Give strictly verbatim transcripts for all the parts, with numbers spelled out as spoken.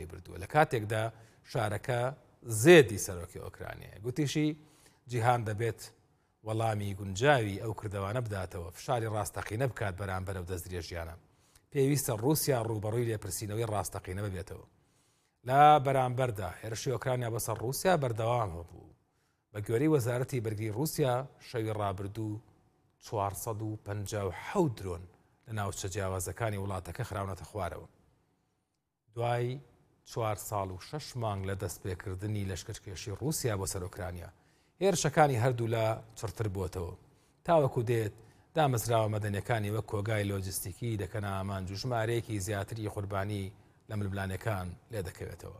ئەوروپای بردووە لە کاتێکدا شارەکە زێدی سەرۆکی ئۆکرانیە گوتیشی جیهان دەبێت وەڵامی گونجاوی ئەو کردەوانە بداتەوە فشاری ڕاستەقینە بکات بەرامبەر ئەو دەستدرێژیانە پێویستە رووسیا ڕوبەڕووی لێپرسینەوەی ڕاستەقینە ببێتەوە لە بەرامبەردا هێرشی ئۆکرانیا بەسەر رووسیا بەردەوام هەبوو بە گوێرەی وەزارەتی بەرگری رووسیا شەوی ڕابردوو چوارسەد و پەنجا و حەوت درۆن لە ناوچە جیاوازەکانی وڵاتەکە خراونەتە خوارەوە دوای چوار ساڵ و شەش مانگ لە دەستپێکردنی لەشکرکێشی رووسیا بۆ سەر ئۆکرانیا هێرشەکانی هەردوو لە چڕتر بووەتەوە تاوەکو دێت دامەزراوە مەدەنیەکانی وەک کۆگای لۆجستیکی دەکەنە ئامان ژمارەیەکی زیاتری قوربانی لە ململانەکان لێ دەکەوێتەوە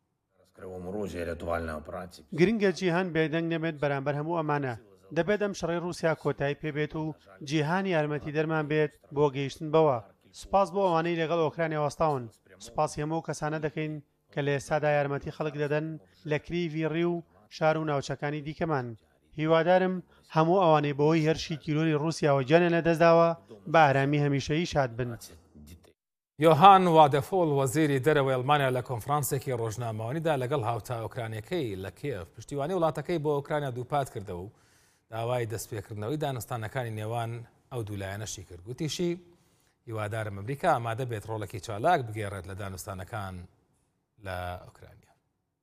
گرنگە جیهان بێدەنگ نەبێت بەرامبەر هەموو ئەمانە دەبێت ئەم شەڕی رووسیا کۆتایی پێبێت و جیهان یارمەتی دەرمان بێت بۆ گەیشتن بەوە سوپاس بۆ ئەوانەی لەگەڵ ئۆکرانیا وەستاون سوپاسی هەموو کەسانە دەکەین کە لە ئێستادا یارمەتی خەڵک دەدەن لە کریڤی ڕی و شار و ناوچەکانی دیکەمان هیوادارم هەموو ئەوانەی بەوەی هەرشی تیرۆری رووسیاوە گیانیان لەدەستداوە بە ئارامی هەمیشەیی شاد بن. یۆهان وادەفۆڵ وەزیری دەرەوەی ئەڵمانیا لە کۆنفرانسێکی ڕۆژنامەوانیدا لەگەڵ هاوتا ئۆکرانیەکەی لە کێف پشتیوانی وڵاتەکەی بۆ ئۆکرانیا دووپات کردەوە و داوای دەستپێکردنەوەی دانستانەکانی نێوان ئەو دوولایەنەشی کرد گوتیشی هیوادارم ئەمریکا ئامادە بێت ڕۆڵێکی چالاک بگێڕێت لە دانستانەکان لە ئۆکرانیا.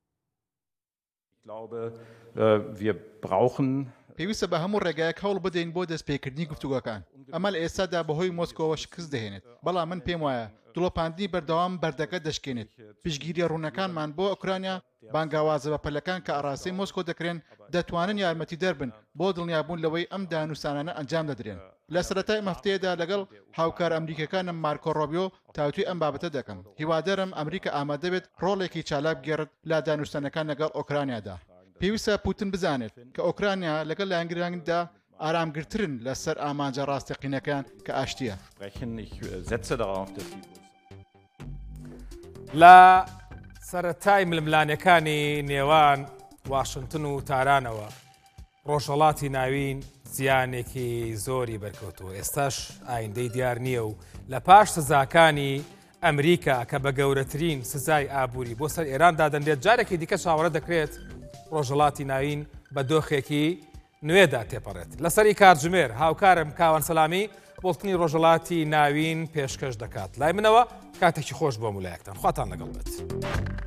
پێویستە بە هەموو ڕێگایەک هەوڵ بدەین بۆ دەستپێکردنی گفتوگەکان ئەمە لە ئێستادا بەهۆی مۆسکۆوە شکست دەهێنێت بەڵام من پێم وایە دڵۆپاندنی بەردەوام بەردەکە دەشکێنێت پشگیری ڕوونەکانمان بۆ ئۆکرانیا بانگاوازە بەپەلەکان کە ئاڕاستەی مۆسکۆ دەکرێن دەتوانن یارمەتی دەربن بۆ دڵنیابوون لەوەی ئەم دانووسانانە ئەنجام دەدرێن لە سەرەتای مەفتەیەدا لەگەڵ هاوکار ئەمریکەکانم مارکۆ ڕۆبیۆ تاوتوی ئەم بابەتە دەکەم هیوادارم ئەمریکا ئامادە بێت ڕۆڵێکی چالاک بگێڕێت لا دانووسانەکان لەگەڵ ئۆکرانیادا پێویستە پوتین بزانێت کە ئۆکرانیا لەگەڵ لایەنگراندا ئارامگرترن لەسەر ئامانجە ڕاستەقینەکان کە ئاشتیە لە سەرەتای ململانەکانی نێوان واشنگتن و تارانەوە ڕۆژهەڵاتی ناوین زیانێکی زۆری بەرکەوتووە ئێستاش ئایندەی دیار نییە و لە پاش سزاکانی ئەمریکا کە بە گەورەترین سزای ئابووری بۆ سەر ئێراندا دەندێت جارێکی دیکە چاوەڕە دەکرێت ڕۆژهەڵاتی ناوین بە دۆخێکی نوێدا تێپەڕێت لەسەری کاتژمێر هاوکارم کاوان سەلامی بۆڵتنی ڕۆژهەڵاتی ناوین پێشکەش دەکات لای منەوە کاتێکی خۆش بۆ مولایەکتان خواتان لەگەڵ بێت.